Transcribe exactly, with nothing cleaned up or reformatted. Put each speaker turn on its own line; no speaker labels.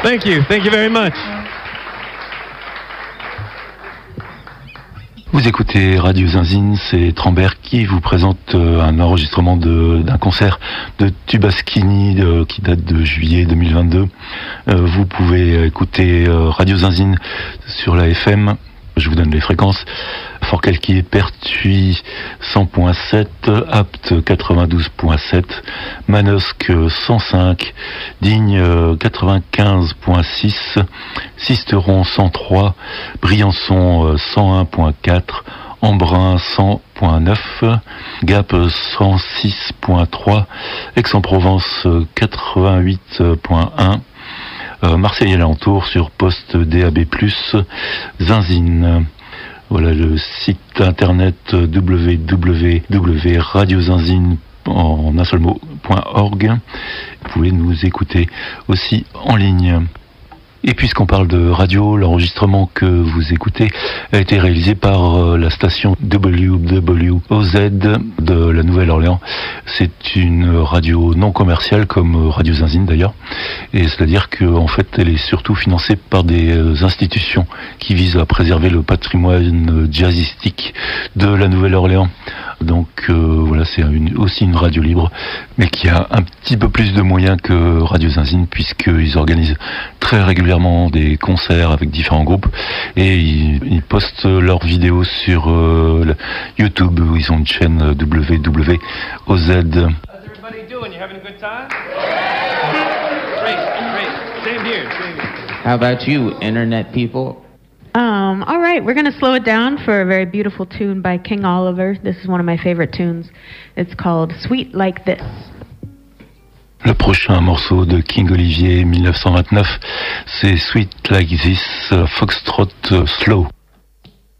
Thank you. Thank you very much.
Vous écoutez Radio Zinzine, c'est Trambert qui vous présente euh, un enregistrement de, d'un concert de Tubaschini euh, qui date de juillet deux mille vingt-deux. Euh, vous pouvez écouter euh, Radio Zinzine sur la F M. Je vous donne les fréquences. Forcalquier, Pertuis cent virgule sept, Apt quatre-vingt-douze virgule sept, Manosque cent cinq, Digne quatre-vingt-quinze virgule six, Sisteron cent trois, Briançon cent un virgule quatre, Embrun cent virgule neuf, Gap cent six virgule trois, Aix-en-Provence quatre-vingt-huit virgule un, euh, Marseille alentour sur poste D A B plus, Zinzine. Voilà le site internet w w w point radio zinzine en un seul mot point org. Vous pouvez nous écouter aussi en ligne. Et puisqu'on parle de radio, l'enregistrement que vous écoutez a été réalisé par la station W W O Z de la Nouvelle-Orléans. C'est une radio non commerciale comme Radio Zinzine d'ailleurs. Et c'est-à-dire qu'en fait, elle est surtout financée par des institutions qui visent à préserver le patrimoine jazzistique de la Nouvelle-Orléans. Donc euh, voilà, c'est une, aussi une radio libre, mais qui a un petit peu plus de moyens que Radio Zinzine, puisqu'ils organisent très régulièrement des concerts avec différents groupes, et ils, ils postent leurs vidéos sur euh, YouTube, où ils ont une chaîne W W O Z. How's everybody doing? You having a good time? Great, great. Same here, same here.
How about you, internet people?
Um, all right, we're going to slow it down for a very beautiful tune by King Oliver. This is one of my favorite tunes. It's called Sweet Like This.
Le prochain morceau de King Olivier mille neuf cent vingt-neuf, c'est Sweet Like This, Foxtrot Slow.